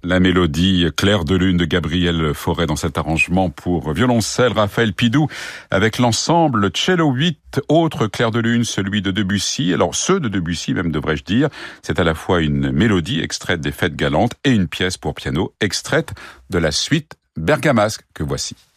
La mélodie Clair de lune de Gabriel Fauré dans cet arrangement pour violoncelle Raphaël Pidou avec l'ensemble cello 8 autres clairs de lune, celui de Debussy. Alors ceux de Debussy même devrais-je dire, c'est à la fois une mélodie extraite des Fêtes galantes et une pièce pour piano extraite de la suite Bergamasque que voici.